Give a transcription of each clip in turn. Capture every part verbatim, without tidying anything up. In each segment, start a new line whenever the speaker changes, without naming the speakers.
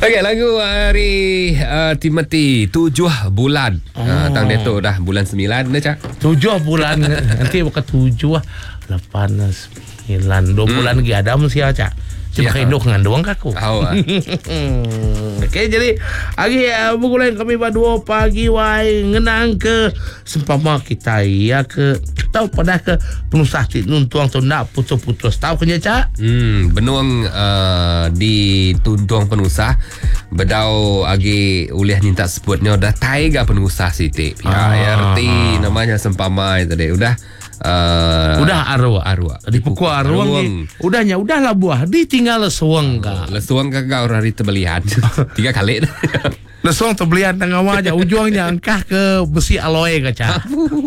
Okey, lagu hari uh, Timothy tujuh bulan. Oh. Uh, tang deto dah bulan sembilan dah cak.
Tujuh bulan nanti bukan tujuh lah. Lapan sembilan dua bulan lagi ada mesti cak. Cuma ya. Induk dengan doang kaku. Oh. Okey, jadi hari uh, bergulai kami berdua pagi wai ngenang ke sempama kita ya ke tahu pada ke penusah nun tuang tu nak putus-putus tahu kenya cak.
Hmm, benuang uh, di tuntuang penusah bedau agi uliah minta sebutnya dah taiga penusah siti. Ya, ah. R T namanya sempama itu deh. Udah
Uh, udah arwah
arwah
di pukul arwah ni udahnya udahlah buah ditinggal lesuang ka
lesuang kagak orang hari tebelian tiga kali
lesuang tebelian tengah wajah ujungnya angkah ke besi aloe kaca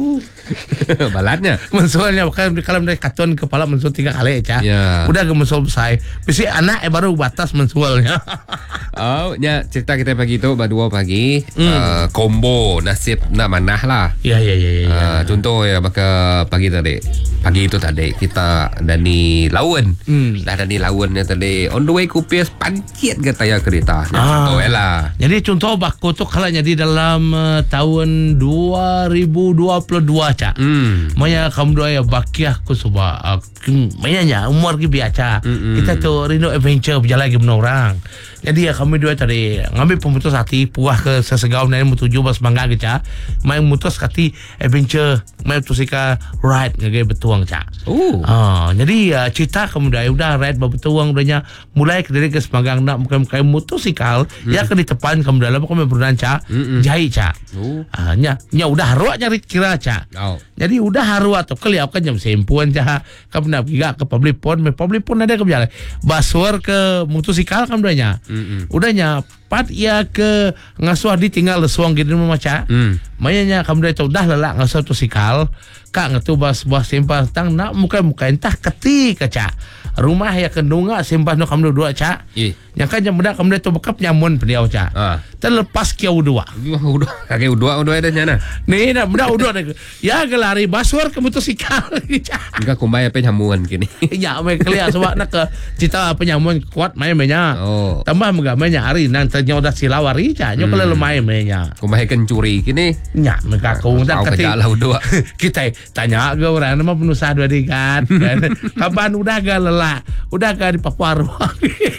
balatnya
mensualnya bukan kalau mereka katon kepala mensual tiga kali kaca ya. Udah ke mensual besar besi anak eh baru batas mensualnya.
Oh nya cerita kita pagi tu berdua pagi mm. uh, combo nasib nak manah lah
ya ya ya, ya,
uh,
ya.
Contoh ya baka pagi tadi pagi itu tadi kita dani lawan mm. dah dani lawannya tadi on the way kupis pancit ke tayar kereta ah. Contoh lah
jadi contoh baku tu kalau jadi dalam uh, tahun dua ribu dua puluh dua cak mm. maya kamu doa ya bakiah ku coba uh, maya nya umur ki biasa mm-mm. Kita tu rindu adventure berjalan lagi benar orang. Jadi ya kami dua tadi ngambil pemutus hati puah ke sesegau nari mutuju bas mangga kita main mutus hati adventure main tusika ride ngage betuang cak. Oh. Ah, jadi ya cerita kemudian udah ride betuang udahnya mulai dari ke semanggang nak muka muka mutusikal mm. Ya ke di depan kemudian lama kami berunan cak jahit cak. Oh. Ah, nya nya udah haruak nyari kira cak. Oh. Jadi udah haruak tu keliap kan jam sempuan cak kamu nak pergi ke public pond public pond ada ke berjalan basur ke mutusikal kemudiannya. Mm-mm. Udahnya pat ia ke ngasuh di tinggal lesuang gitu maca. Mm. Mayanya kamu dah tahu dah lelak ngasuh tu sikal kak ngatu bas buah sempah tang nak muka-muka entah keti kaca. Rumah ya kendunga sempah no kamu dua cak. Eh. Yang kan jam bedak kamu dah tahu bekap nyamun pediau cak. Ah. Terlepas kiau dua.
Udah kaki udua udua ada nyana.
Nih nak bedak udua ya gelari basur ke motosikal.
Enggak kumbaya pe nyamuan kini.
Ya me kelia sebab nak ke cita penyamuan kuat main mainnya. Oh. Tambah megamanya hari nang tanya udah silawari cak. Nyo kalau lemai mainnya.
Kumbaya kencuri kini.
Nya mereka kau dah
keti.
Kita tanya ke orang nama penusah dua dikat. Kapan udah gak lelah. Udah gak di Papua Ruang.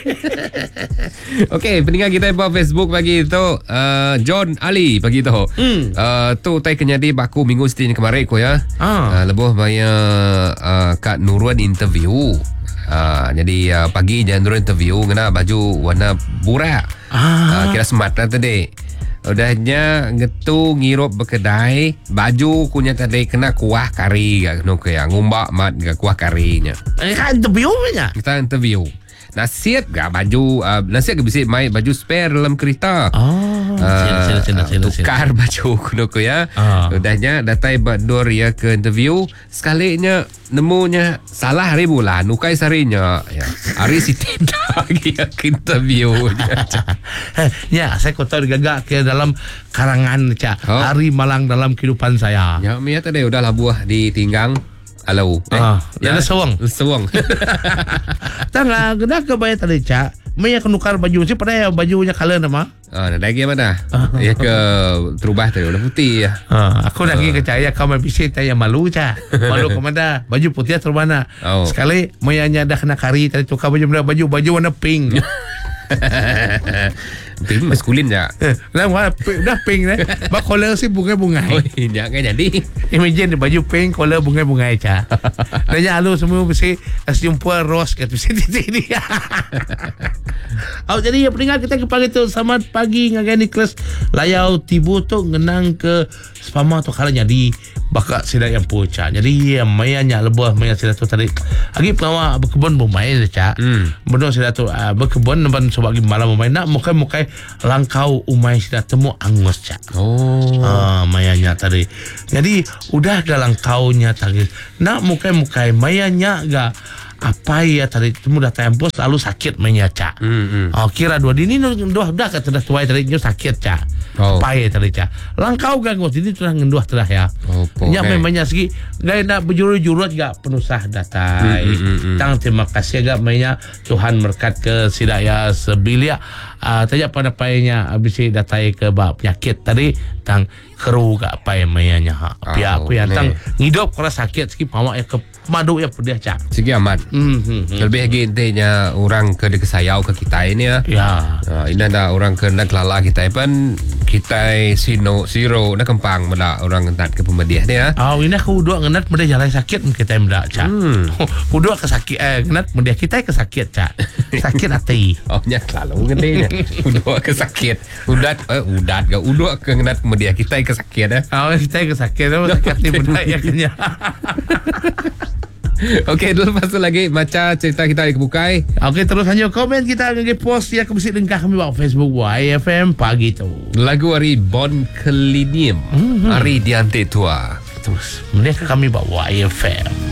Okey, pendengar kita di Facebook pagi itu uh, John Ali pagi itu. Mm. Uh, tu tai kenyadi baku minggu setin kemarin ko ya. Ah. Uh, lebuh baya uh, Kak Nurwan interview. Uh, jadi uh, pagi jangan Nurwan interview kena baju warna burak. Ah. Uh, kira smart lah tadi. Udahnya ngetu ngirup berkedai baju kunya tadi kena kuah kari gak kena kaya ngumbak mat gak kuah karinya.
Eh kan interview nya.
Kita interview. Nasihat gak baju uh, nasihat gak bisa main baju spare dalam kereta. Oh, uh, sila, sila, sila, tukar sila. Baju kuno ya. Oh. Udahnya datai bador ya ke interview sekalinya nemunya salah hari bulan nukai sarinya ya. Hari si tidak ya ke interview.
Ya, saya kau tahu gagak ke dalam karangan cak. Oh. Hari malang dalam kehidupan saya.
Ya, mia tadi udahlah buah ditinggang. Halo.
Eh, ah, ya sewang.
Sewang.
Tangga gede ke bayar tadi cak. Maya kenukar baju sih pada bajunya kalian nama.
Ah, ada lagi mana? Ya ke terubah tu udah putih ya.
Ah, aku lagi kecaya kamu bisa tanya malu cak. Malu kemana? Baju putih terus mana? Oh. Sekali Maya nya dah kena kari tadi tukar baju baju baju warna pink.
Pink maskulin ya.
Nah, udah pink dah. Bak collar sih bunga-bunga.
Oh, iya kan jadi.
Imagine baju pink collar bunga-bunga aja. Nanya lu semua mesti jumpa rose kat sini sini. Oh, jadi ya pendengar kita ke pagi tu selamat pagi ngagani kelas layau tibu tu ngenang ke spama tu kalau jadi bakal sila yang puca. Jadi ya mayanya lebuh maya sila tu tadi. Agi pengawa berkebun bermain cak. Hmm. Benar sila tu uh, berkebun nampan sebab malam bermain nak mukai-mukai langkau umai sila temu angus cak. Oh. Uh, mayanya tadi. Jadi udah ga langkaunya tadi. Nak mukai-mukai mayanya ga apa ya tadi mudah tempo selalu sakit mainnya cak.
Hmm.
Oh kira dua dini dua dah kata dah tuai tadi nyo sakit cak.
Oh.
Apa ya tadi cak. Langkau ganggu ini sudah ngenduah telah ya.
Oh,
nya
okay.
memangnya segi gak nak berjuru-juru juga penusah datai.
Hmm, hmm, hmm.
Tang terima kasih agak mainnya Tuhan berkat ke sidaya sebilia. Uh, tanya pada payanya habis datai ke bab penyakit tadi tang keru gak pay mainnya ha. Pihak aku yang tang hidup kalau sakit segi pamak ya ke madu ya pedih cak.
Segi amat.
Hmm, hmm, hmm.
Lebih lagi intinya orang ke kesayau ke kita ini ya.
Ya.
Uh, ini ada orang ke nak lala kita pun kita sino zero nak kempang mula orang ngentat ke pemediah ni ya.
Ah, ini aku dua ngenat media jalan sakit kita mendak cak.
Hmm.
Dua kesakit eh ngenat media kita kesakit cak. Sakit hati.
Oh nya lalu gedenya. Udah kesakit. Udat eh, udat gak udah ke ngenat pemediah kita kesakit ya.
Ah, kita kesakit tu sakit hati benda ya kenya.
Okey, dulu lepas tu lagi macam cerita kita di Kebukai.
Okey, terus hanya komen kita ngge post ya ke mesti lengkap kami buat Facebook Y F M pagi tu.
Lagu hari Bon Kelinium. Mm-hmm. Hari Diante Tua.
Terus mereka kami buat Y F M.